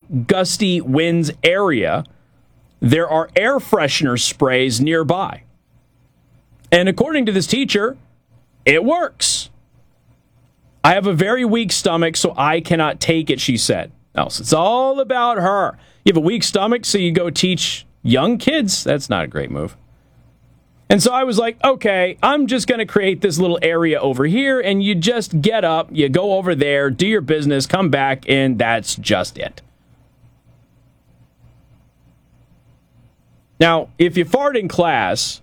gusty winds area, there are air freshener sprays nearby. And according to this teacher, it works. I have a very weak stomach, so I cannot take it, she said. No, so it's all about her. You have a weak stomach, so you go teach young kids? That's not a great move. And so I was like, okay, I'm just going to create this little area over here, and you just get up, you go over there, do your business, come back, and that's just it. Now, if you fart in class,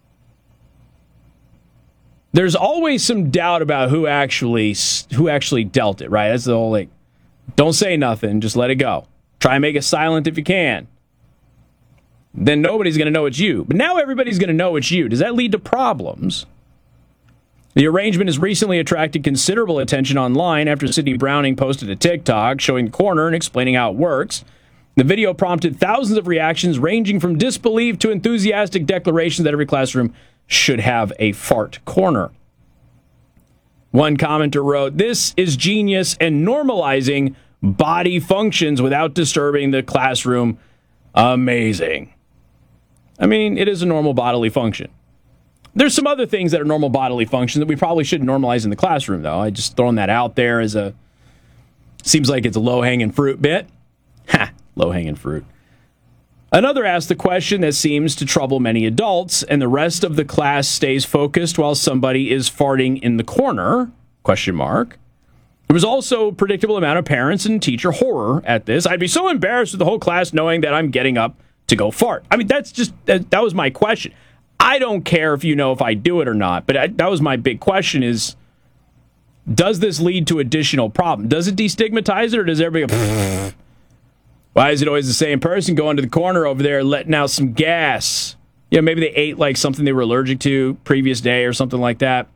there's always some doubt about who actually dealt it, right? That's the whole, like, don't say nothing, just let it go. Try and make it silent if you can. Then nobody's going to know it's you. But now everybody's going to know it's you. Does that lead to problems? The arrangement has recently attracted considerable attention online after Sydney Browning posted a TikTok showing the corner and explaining how it works. The video prompted thousands of reactions ranging from disbelief to enthusiastic declarations that every classroom should have a fart corner. One commenter wrote, "This is genius and normalizing body functions without disturbing the classroom. Amazing." I mean, it is a normal bodily function. There's some other things that are normal bodily functions that we probably shouldn't normalize in the classroom, though. I just throwing that out there as a, seems like it's a low-hanging fruit bit. Ha, low-hanging fruit. Another asked the question that seems to trouble many adults, and the rest of the class stays focused while somebody is farting in the corner, question mark. There was also a predictable amount of parents and teacher horror at this. I'd be so embarrassed with the whole class knowing that I'm getting up to go fart. I mean, that's just, that was my question. I don't care if you know if I do it or not, but that was my big question is, does this lead to additional problem? Does it destigmatize it, or does everybody go, why is it always the same person going to the corner over there letting out some gas? You know, maybe they ate like something they were allergic to previous day or something like that.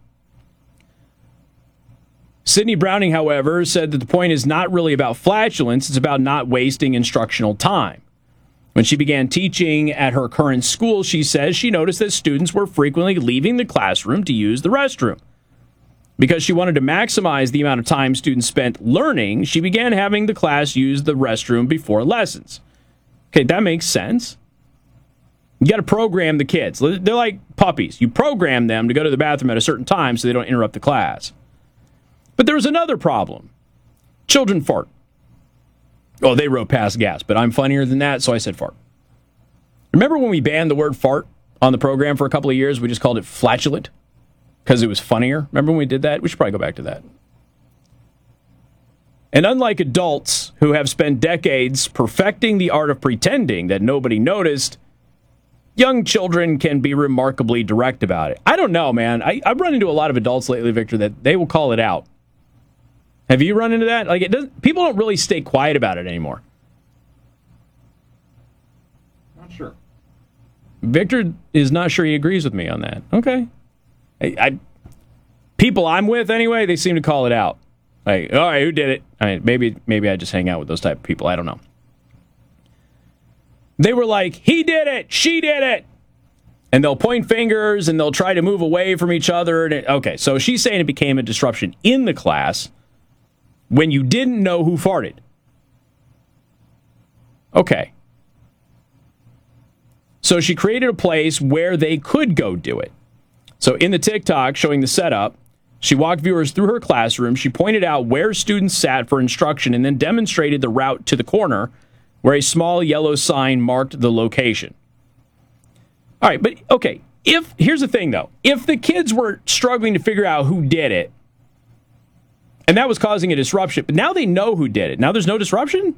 Sydney Browning, however, said that the point is not really about flatulence, it's about not wasting instructional time. When she began teaching at her current school, she says she noticed that students were frequently leaving the classroom to use the restroom. Because she wanted to maximize the amount of time students spent learning, she began having the class use the restroom before lessons. Okay, that makes sense. You got to program the kids. They're like puppies. You program them to go to the bathroom at a certain time so they don't interrupt the class. But there was another problem. Children fart. Oh, they wrote pass gas, but I'm funnier than that, so I said fart. Remember when we banned the word fart on the program for a couple of years? We just called it flatulent because it was funnier. Remember when we did that? We should probably go back to that. And unlike adults who have spent decades perfecting the art of pretending that nobody noticed, young children can be remarkably direct about it. I don't know, man. I've run into a lot of adults lately, Victor, that they will call it out. Have you run into that? Like, people don't really stay quiet about it anymore. Not sure. Victor is not sure he agrees with me on that. Okay. People I'm with, anyway, they seem to call it out. Like, all right, who did it? I mean, maybe I just hang out with those type of people. I don't know. They were like, he did it, she did it. And they'll point fingers, and they'll try to move away from each other. And okay, so she's saying it became a disruption in the class when you didn't know who farted. Okay. So she created a place where they could go do it. So in the TikTok showing the setup, she walked viewers through her classroom. She pointed out where students sat for instruction and then demonstrated the route to the corner where a small yellow sign marked the location. All right, but okay, here's the thing though. If the kids were struggling to figure out who did it, and that was causing a disruption, but now they know who did it. Now there's no disruption?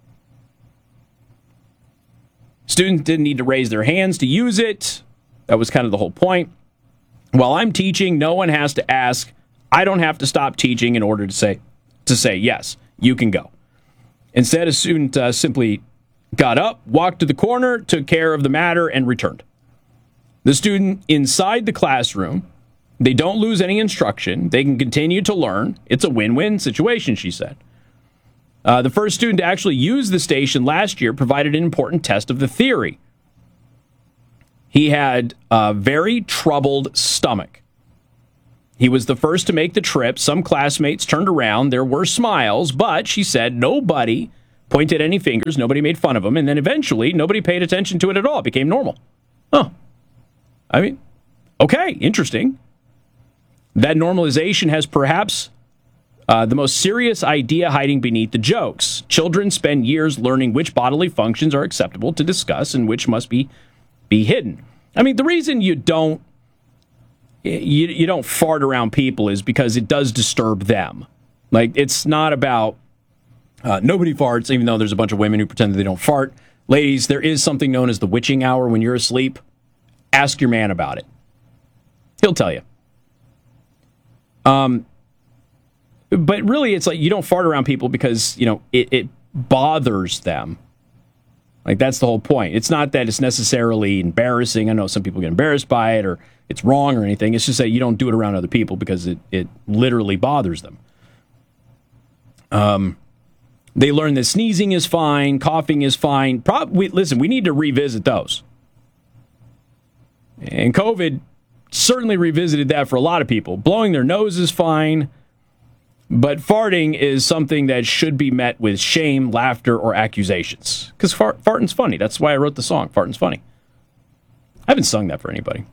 Students didn't need to raise their hands to use it. That was kind of the whole point. While I'm teaching, no one has to ask. I don't have to stop teaching in order to say yes, you can go. Instead, a student simply got up, walked to the corner, took care of the matter, and returned. The student inside the classroom, they don't lose any instruction. They can continue to learn. It's a win-win situation, she said. The first student to actually use the station last year provided an important test of the theory. He had a very troubled stomach. He was the first to make the trip. Some classmates turned around. There were smiles, but she said nobody pointed any fingers, nobody made fun of them, and then eventually nobody paid attention to it at all. It became normal. Oh, I mean, okay, interesting. That normalization has perhaps the most serious idea hiding beneath the jokes. Children spend years learning which bodily functions are acceptable to discuss and which must be hidden. I mean, the reason you don't fart around people is because it does disturb them. Like, it's not about nobody farts, even though there's a bunch of women who pretend that they don't fart. Ladies, there is something known as the witching hour when you're asleep. Ask your man about it. He'll tell you. But really, it's like you don't fart around people because, it bothers them. Like, that's the whole point. It's not that it's necessarily embarrassing. I know some people get embarrassed by it or it's wrong or anything. It's just that you don't do it around other people because it literally bothers them. They learn that sneezing is fine, coughing is fine. Listen, we need to revisit those. And COVID certainly revisited that for a lot of people. Blowing their nose is fine. But farting is something that should be met with shame, laughter, or accusations. Because farting's funny. That's why I wrote the song, Farting's Funny. I haven't sung that for anybody.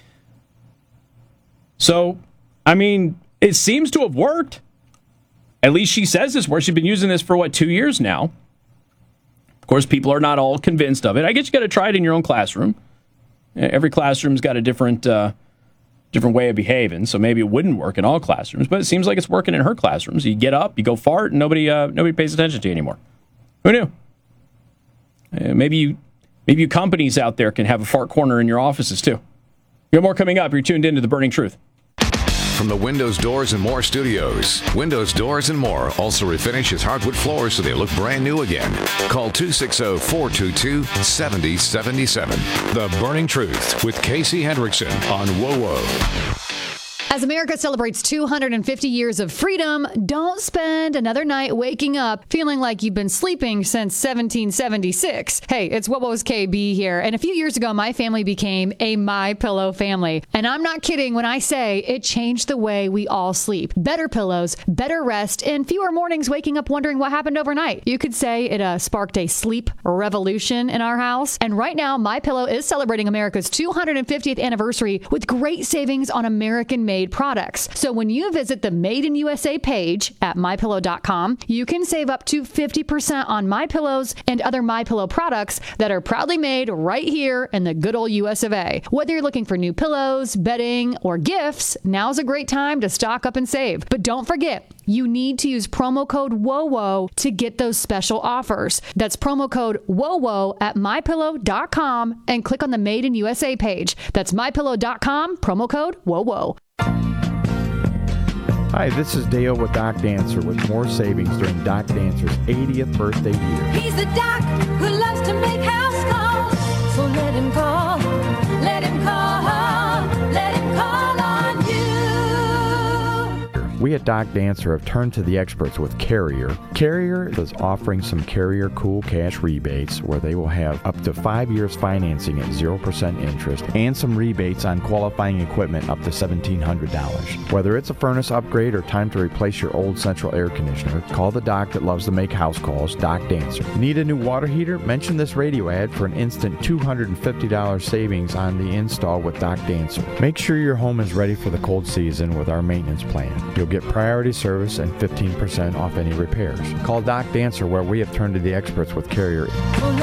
So, I mean, it seems to have worked. At least she says this works. She's been using this for, 2 years now. Of course, people are not all convinced of it. I guess you got to try it in your own classroom. Every classroom's got a different way of behaving, so maybe it wouldn't work in all classrooms, but it seems like it's working in her classrooms. You get up, you go fart, and nobody pays attention to you anymore. Who knew? Maybe you companies out there can have a fart corner in your offices too. You got more coming up. You're tuned into The Burning Truth. From the Windows, Doors, and More studios, Windows, Doors, and More also refinishes hardwood floors so they look brand new again. Call 260-422-7077. The Burning Truth with Casey Hendrickson on WOWO. As America celebrates 250 years of freedom, don't spend another night waking up feeling like you've been sleeping since 1776. Hey, it's WOWO's KB here. And a few years ago, my family became a MyPillow family. And I'm not kidding when I say it changed the way we all sleep. Better pillows, better rest, and fewer mornings waking up wondering what happened overnight. You could say it sparked a sleep revolution in our house. And right now, MyPillow is celebrating America's 250th anniversary with great savings on American-made products. So when you visit the Made in USA page at MyPillow.com, you can save up to 50% on MyPillows and other MyPillow products that are proudly made right here in the good old US of A. Whether you're looking for new pillows, bedding, or gifts, now's a great time to stock up and save. But don't forget, you need to use promo code WOWO to get those special offers. That's promo code WOWO at MyPillow.com and click on the Made in USA page. That's MyPillow.com, promo code WOWO. Hi, this is Dale with Doc Dancer with more savings during Doc Dancer's 80th birthday year. He's the doc who loves to make house calls. So let him call, let him call, let him call on you. We at Doc Dancer have turned to the experts with Carrier. Carrier is offering some Carrier Cool Cash rebates where they will have up to 5 years financing at 0% interest and some rebates on qualifying equipment up to $1,700. Whether it's a furnace upgrade or time to replace your old central air conditioner, call the doc that loves to make house calls, Doc Dancer. Need a new water heater? Mention this radio ad for an instant $250 savings on the install with Doc Dancer. Make sure your home is ready for the cold season with our maintenance plan. You'll get priority service and 15% off any repairs. Call Doc Dancer where we have turned to the experts with Carrier.